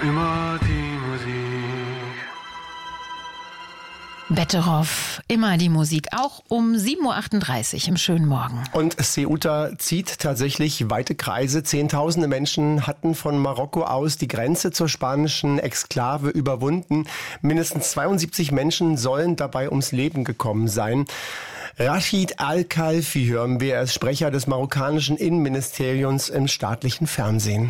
Immer die Musik. Betteroff, immer die Musik, auch um 7.38 Uhr im schönen Morgen. Und Ceuta zieht tatsächlich weite Kreise. Zehntausende Menschen hatten von Marokko aus die Grenze zur spanischen Exklave überwunden. Mindestens 72 Menschen sollen dabei ums Leben gekommen sein. Rachid Al-Khalfi hören wir, er ist Sprecher des marokkanischen Innenministeriums im staatlichen Fernsehen.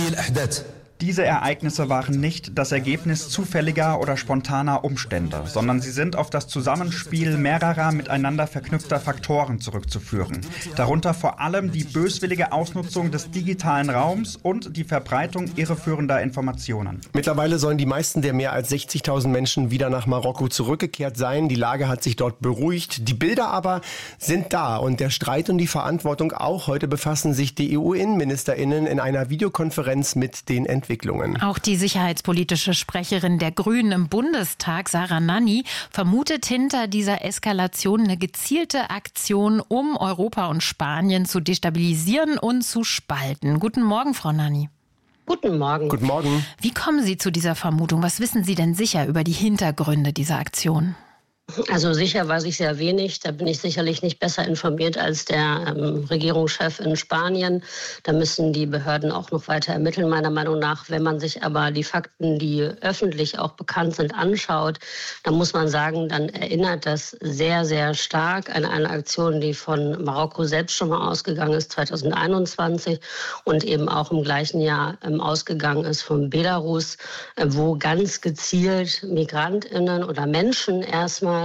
Diese Ereignisse waren nicht das Ergebnis zufälliger oder spontaner Umstände, sondern sie sind auf das Zusammenspiel mehrerer miteinander verknüpfter Faktoren zurückzuführen. Darunter vor allem die böswillige Ausnutzung des digitalen Raums und die Verbreitung irreführender Informationen. Mittlerweile sollen die meisten der mehr als 60.000 Menschen wieder nach Marokko zurückgekehrt sein. Die Lage hat sich dort beruhigt. Die Bilder aber sind da und der Streit und die Verantwortung auch. Heute befassen sich die EU-InnenministerInnen in einer Videokonferenz mit den Entwicklungen. Auch die sicherheitspolitische Sprecherin der Grünen im Bundestag, Sarah Nanni, vermutet hinter dieser Eskalation eine gezielte Aktion, um Europa und Spanien zu destabilisieren und zu spalten. Guten Morgen, Frau Nanni. Guten Morgen. Guten Morgen. Wie kommen Sie zu dieser Vermutung? Was wissen Sie denn sicher über die Hintergründe dieser Aktion? Also sicher weiß ich sehr wenig. Da bin ich sicherlich nicht besser informiert als der Regierungschef in Spanien. Da müssen die Behörden auch noch weiter ermitteln, meiner Meinung nach. Wenn man sich aber die Fakten, die öffentlich auch bekannt sind, anschaut, dann muss man sagen, dann erinnert das sehr, sehr stark an eine Aktion, die von Marokko selbst schon mal ausgegangen ist, 2021 und eben auch im gleichen Jahr ausgegangen ist von Belarus, wo ganz gezielt MigrantInnen oder Menschen erstmal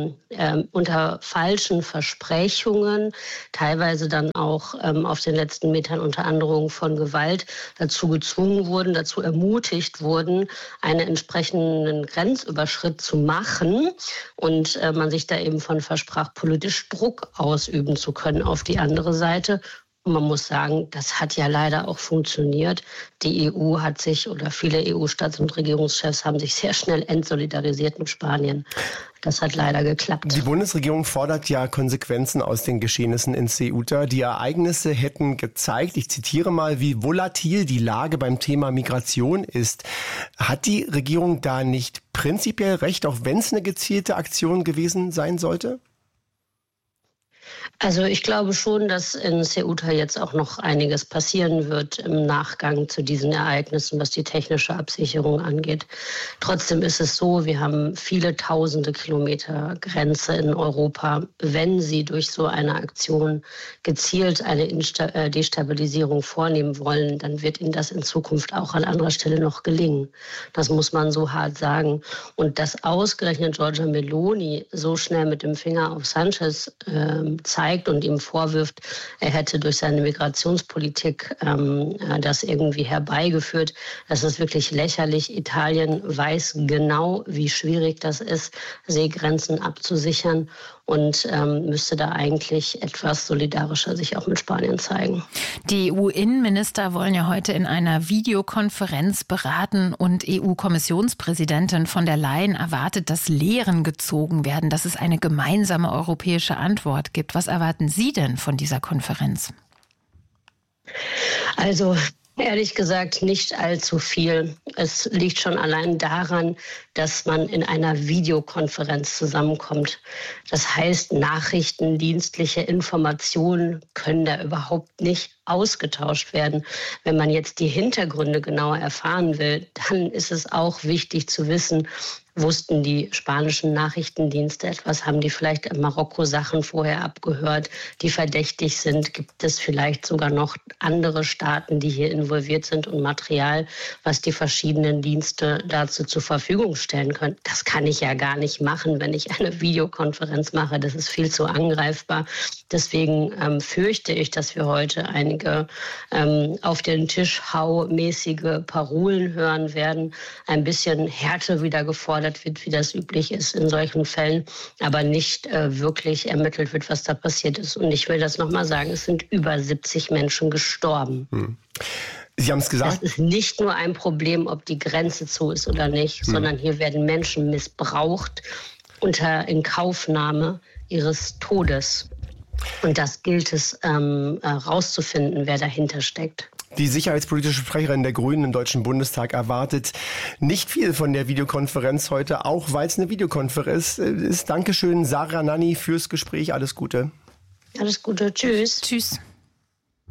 unter falschen Versprechungen, teilweise dann auch auf den letzten Metern unter Androhung von Gewalt dazu gezwungen wurden, dazu ermutigt wurden, einen entsprechenden Grenzüberschritt zu machen und man sich da eben von versprach, politisch Druck ausüben zu können auf die andere Seite. Und man muss sagen, das hat ja leider auch funktioniert. Die EU hat sich oder viele EU-Staats- und Regierungschefs haben sich sehr schnell entsolidarisiert mit Spanien. Das hat leider geklappt. Die Bundesregierung fordert ja Konsequenzen aus den Geschehnissen in Ceuta. Die Ereignisse hätten gezeigt, ich zitiere mal, wie volatil die Lage beim Thema Migration ist. Hat die Regierung da nicht prinzipiell recht, auch wenn es eine gezielte Aktion gewesen sein sollte? Also ich glaube schon, dass in Ceuta jetzt auch noch einiges passieren wird im Nachgang zu diesen Ereignissen, was die technische Absicherung angeht. Trotzdem ist es so, wir haben viele tausende Kilometer Grenze in Europa. Wenn Sie durch so eine Aktion gezielt eine Destabilisierung vornehmen wollen, dann wird Ihnen das in Zukunft auch an anderer Stelle noch gelingen. Das muss man so hart sagen. Und dass ausgerechnet Giorgia Meloni so schnell mit dem Finger auf Sanchez zeigt und ihm vorwirft, er hätte durch seine Migrationspolitik das irgendwie herbeigeführt. Das ist wirklich lächerlich. Italien weiß genau, wie schwierig das ist, Seegrenzen abzusichern und müsste da eigentlich etwas solidarischer sich auch mit Spanien zeigen. Die EU-Innenminister wollen ja heute in einer Videokonferenz beraten und EU-Kommissionspräsidentin von der Leyen erwartet, dass Lehren gezogen werden, dass es eine gemeinsame europäische Antwort gibt. Was erwarten Sie denn von dieser Konferenz? Also ehrlich gesagt nicht allzu viel. Es liegt schon allein daran, dass man in einer Videokonferenz zusammenkommt. Das heißt, nachrichtendienstliche Informationen können da überhaupt nicht ausgetauscht werden. Wenn man jetzt die Hintergründe genauer erfahren will, dann ist es auch wichtig zu wissen, wussten die spanischen Nachrichtendienste etwas? Haben die vielleicht in Marokko Sachen vorher abgehört, die verdächtig sind? Gibt es vielleicht sogar noch andere Staaten, die hier involviert sind und Material, was die verschiedenen Dienste dazu zur Verfügung stellen können? Das kann ich ja gar nicht machen, wenn ich eine Videokonferenz mache. Das ist viel zu angreifbar. Deswegen fürchte ich, dass wir heute einige auf den Tisch hau-mäßige Parolen hören werden. Ein bisschen Härte wieder gefordert wird, wie das üblich ist in solchen Fällen, aber nicht wirklich ermittelt wird, was da passiert ist. Und ich will das nochmal sagen, es sind über 70 Menschen gestorben. Sie haben es gesagt. Das ist nicht nur ein Problem, ob die Grenze zu ist oder nicht, sondern hier werden Menschen missbraucht unter Inkaufnahme ihres Todes. Und das gilt es rauszufinden, wer dahinter steckt. Die sicherheitspolitische Sprecherin der Grünen im Deutschen Bundestag erwartet nicht viel von der Videokonferenz heute, auch weil es eine Videokonferenz ist. Dankeschön, Sarah Nanni, fürs Gespräch. Alles Gute. Alles Gute. Tschüss. Tschüss.